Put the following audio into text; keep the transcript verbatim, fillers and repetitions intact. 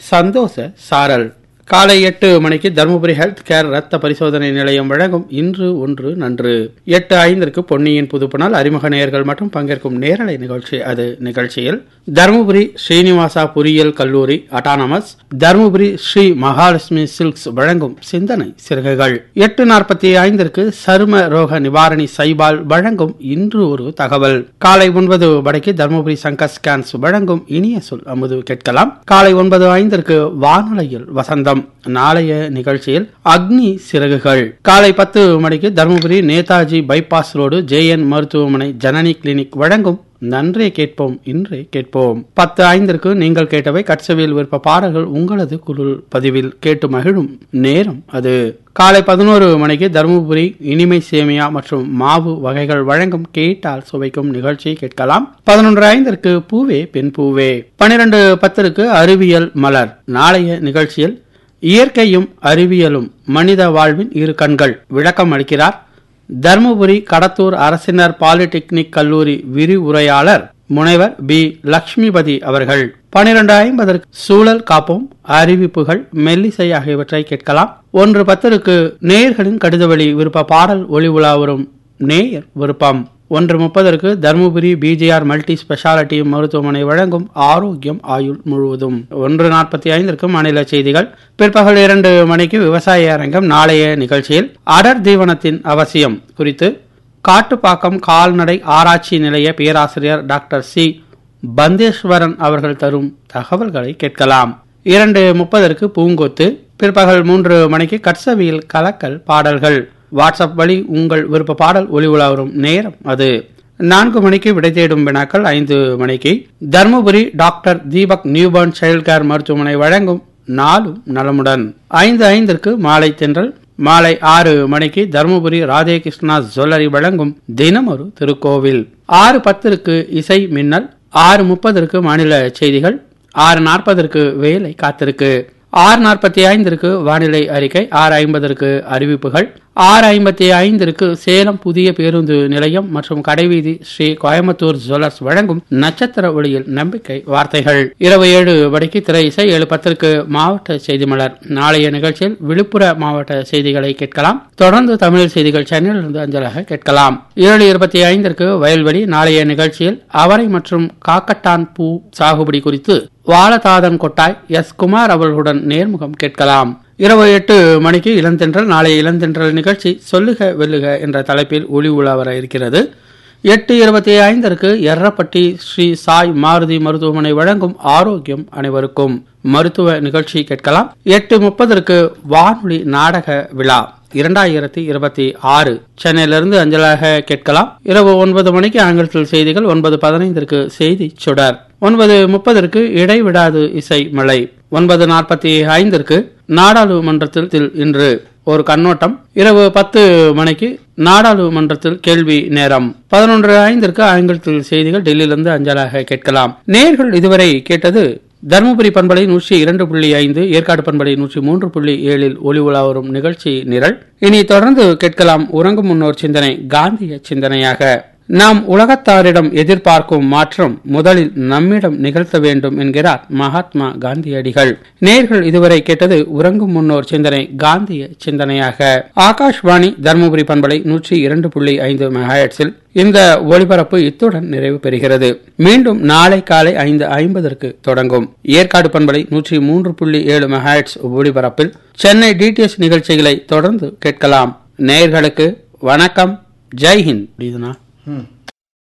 சந்தோஷ சாரல். காலை எட்டு மணிக்கு தருமபுரி ஹெல்த் கேர் ரத்த பரிசோதனை நிலையம் வழங்கும் இன்று ஒன்று நன்று. எட்டு ஐந்திற்கு பொன்னியின் புதுப்புணல் அறிமுக நேயர்கள் மற்றும் பங்கேற்கும் நேரலை நிகழ்ச்சி. அது நிகழ்ச்சியில் தருமபுரி ஸ்ரீனிவாசா பொறியியல் கல்லூரி அட்டானமஸ், தருமபுரி ஸ்ரீ மகாலட்சுமி சில்க்ஸ் வழங்கும் சிந்தனை சிறகுகள். எட்டு நாற்பத்தி ஐந்திற்கு சரும ரோக நிவாரணி சைபால் வழங்கும் இன்று ஒரு தகவல். காலை ஒன்பது மணிக்கு தருமபுரி சங்கர் ஸ்கேன்ஸ் வழங்கும் இனிய சொல் அமுது கேட்கலாம். காலை ஒன்பது ஐந்திற்கு வானொலியில் வசந்தம். நாளைய நிகழ்ச்சியில் அக்னி சிறகுகள். காலை பத்து மணிக்கு Dharmapuri Netaji bypass road J N மருத்துவமனை ஜனனி கிளினிக் வழங்கும் நன்றே கேட்போம் இன்றே கேட்போம். பத்து ஐந்திற்கு நீங்கள் கேட்டவை கட்சவியல் விருப்ப பாடல்கள் உங்களது குரல் பதிவில் கேட்டு மகிழும் நேரம் அது. காலை பதினோரு மணிக்கு தருமபுரி இனிமை சேமியா மற்றும் மாவு வகைகள் வழங்கும் கேட்டால் சுவைக்கும் நிகழ்ச்சியை கேட்கலாம். பதினொன்று ஐந்திற்கு பூவே பெண் பூவே. பனிரெண்டு பத்திற்கு அறிவியல் மலர். நாளைய நிகழ்ச்சியில் இயற்கையும் அறிவியலும் மனித வாழ்வின் இரு கண்கள் விளக்கம் அளிக்கிறார் தர்மபுரி கடத்தூர் அரசினர் பாலிடெக்னிக் கல்லூரி விரிவுரையாளர் முனைவர் பி லட்சுமிபதி அவர்கள். பனிரெண்டு ஐம்பதற்கு சூழல் காப்போம், அறிவிப்புகள், மெல்லிசை ஆகியவற்றை கேட்கலாம். ஒன்று பத்திற்கு நேயர்களின் கடிதவழி விருப்ப பாடல் ஒளி உலா வரும் நேயர் விருப்பம். ஒன்று முப்பதற்கு தருமபுரி பிஜிஆர் மல்டி ஸ்பெஷாலிட்டி மருத்துவமனை வழங்கும் ஆரோக்கியம் ஆயுள் முழுவதும். ஒன்று நாற்பத்தி ஐந்திற்கு மாநில செய்திகள். பிற்பகல் இரண்டு மணிக்கு விவசாய அரங்கம். நாளைய நிகழ்ச்சியில் அடர் தீவனத்தின் அவசியம் குறித்து காட்டுப்பாக்கம் கால்நடை ஆராய்ச்சி நிலைய பேராசிரியர் டாக்டர் சி பந்தேஸ்வரன் அவர்கள் தரும் தகவல்களை கேட்கலாம். இரண்டு முப்பதற்கு பூங்கொத்து. பிற்பகல் மூன்று மணிக்கு கட்சவியல் கலக்கல் பாடல்கள். வாட்ஸ்அப் வழி உங்கள் விருப்ப பாடல் ஒளி உலா வரும் நேரம் அது. நான்கு மணிக்கு விடை தேடும் வினாக்கள். ஐந்து மணிக்கு Dharmapuri doctor Deepak newborn child care மருத்துவமனை வழங்கும் நாளும் நலமுடன். ஐந்து ஐந்திற்கு மாலை தென்றல். மாலை ஆறு மணிக்கு தர்மபுரி ராதே கிருஷ்ணா ஜுவல்லரி வழங்கும் தினம் ஒரு திருக்கோவில். ஆறு பத்திற்கு இசை மின்னல். ஆறு முப்பதற்கு மாநில செய்திகள். ஆறு நாற்பதற்கு வேலை காத்திருக்கு. ஆறு நாற்பத்தி ஐந்திற்கு வானிலை அறிக்கை. ஆறு ஐம்பதற்கு அறிவிப்புகள். ஆறு ஐம்பத்தி ஐந்திற்கு சேலம் புதிய பேருந்து நிலையம் மற்றும் கடைவீதி ஸ்ரீ கோயம்புத்தூர் ஜுவல்லர்ஸ் வழங்கும் நட்சத்திர ஒளியில் நம்பிக்கை வார்த்தைகள். இரவு ஏழு மணிக்கு திரை இசை. ஏழு பத்திற்கு மாவட்ட செய்தி மலர். நாளைய நிகழ்ச்சியில் விழுப்புர மாவட்ட செய்திகளை கேட்கலாம். தொடர்ந்து தமிழ் செய்திகள் சென்னையிலிருந்து அஞ்சலாக கேட்கலாம். ஏழு இருபத்தி ஐந்திற்கு வயல்வெளி. நாளைய நிகழ்ச்சியில் அவரை மற்றும் காக்கட்டான் பூ சாகுபடி குறித்து வாழதாதன் கொட்டாய் எஸ் குமார் அவர்களுடன் நேர்முகம் கேட்கலாம். இரவு எட்டு மணிக்கு இளந்தென்றல். நாளைய இளந்தென்றல் நிகழ்ச்சி சொல்லுக வெல்லுக என்ற தலைப்பில் ஒளி உலா வர இருக்கிறது. எட்டு இருபத்தி ஐந்திற்கு எர்ரப்பட்டி ஸ்ரீ சாய் மாருதி மருத்துவமனை வழங்கும் ஆரோக்கியம் அனைவருக்கும் மருத்துவ நிகழ்ச்சி கேட்கலாம். எட்டு முப்பதற்கு வானொலி நாடக விழா இரண்டாயிரத்தி இருபத்தி ஆறு சென்னையிலிருந்து அஞ்சலாக கேட்கலாம். இரவு ஒன்பது மணிக்கு ஆங்கிலத்தில் செய்திகள். ஒன்பது பதினைந்திற்கு செய்தி சுடர். ஒன்பது முப்பதற்கு இடைவிடாது இசை மலை. ஒன்பது நாற்பத்தி ஐந்திற்கு நாடாளுமன்றத்தில் இன்று ஒரு கண்ணோட்டம். இரவு பத்து மணிக்கு நாடாளுமன்றத்தில் கேள்வி நேரம். பதினொன்று ஐந்திற்கு ஆங்கிலத்தில் செய்திகள் டெல்லியிலிருந்து அஞ்சலாக கேட்கலாம். நேயர்கள் இதுவரை கேட்டது தருமபுரி பண்பலை நூற்றி இரண்டு புள்ளி ஐந்து, ஏற்காடு பண்பலை நூற்றி மூன்று புள்ளி ஏழில் ஒளி உலா வரும் நிகழ்ச்சி நிரல். இனி தொடர்ந்து கேட்கலாம் உறங்கும் முன்னோர் சிந்தனை, காந்திய சிந்தனையாக. நாம் உலகத்தாரிடம் எதிர்பார்க்கும் மாற்றம் முதலில் நம்மிடம் நிகழ்த்த வேண்டும் என்கிறார் மகாத்மா காந்தியடிகள். நேர்கள் இதுவரை கேட்டது உறங்கும் முன்னோர் சிந்தனை, காந்திய சிந்தனையாக. ஆகாஷ்வாணி தருமபுரி பண்பலை நூற்றி இரண்டு புள்ளி ஐந்து மெகாஹெர்ட்ஸில் இந்த ஒளிபரப்பு இத்துடன் நிறைவு பெறுகிறது. மீண்டும் நாளை காலை ஐந்து ஐம்பதற்கு தொடங்கும் ஏற்காடு பண்பலை நூற்றி மூன்று புள்ளி ஏழு மெகாஹெர்ட்ஸ் ஒளிபரப்பில் சென்னை டிடிஎஸ் நிகழ்ச்சிகளை தொடர்ந்து கேட்கலாம். நேயர்களுக்கு வணக்கம். ஜெய்ஹிந்த்.